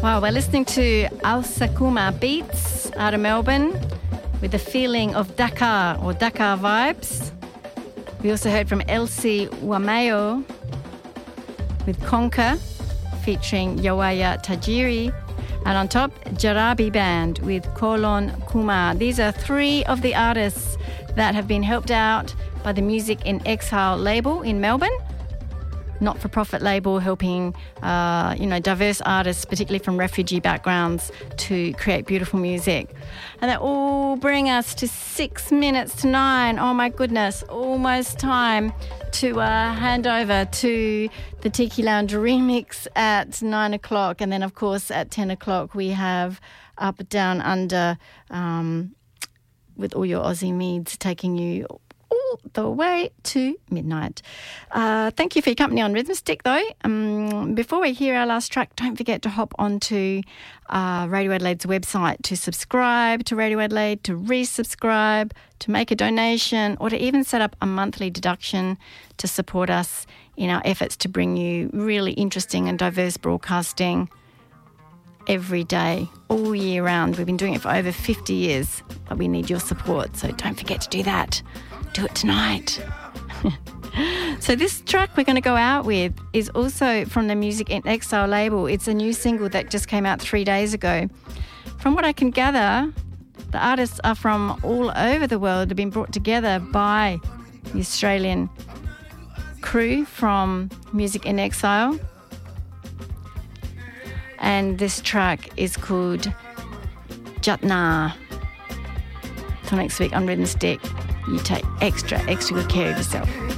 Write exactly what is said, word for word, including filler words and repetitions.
Wow, we're listening to Al Sakuma Beats out of Melbourne with the feeling of Dakar or Dakar vibes. We also heard from Elsie Wamayo with Conquer featuring Yawaya Tajiri. And on top, Jarabi Band with Kolon Kumar. These are three of the artists that have been helped out by the Music in Exile label in Melbourne. Not-for-profit label helping, uh, you know, diverse artists, particularly from refugee backgrounds, to create beautiful music. And that all bring us to six minutes to nine. Oh, my goodness, almost time to uh, hand over to the Tiki Lounge remix at nine o'clock. And then, of course, at ten o'clock, we have Up, Down, Under um, with all your Aussie meads taking you all the way to midnight. Uh, thank you for your company on Rhythm Stick, though. Um, before we hear our last track, don't forget to hop onto uh, Radio Adelaide's website to subscribe to Radio Adelaide, to resubscribe, to make a donation, or to even set up a monthly deduction to support us in our efforts to bring you really interesting and diverse broadcasting every day, all year round. We've been doing it for over fifty years, but we need your support, so don't forget to do that. Do it tonight. So this track we're going to go out with is also from the Music in Exile label. It's a new single that just came out three days ago. From what I can gather, the artists are from all over the world, have been brought together by the Australian crew from Music in Exile. And this track is called Jatna. Till next week on Rhythm Stick, you take extra, extra good care of yourself.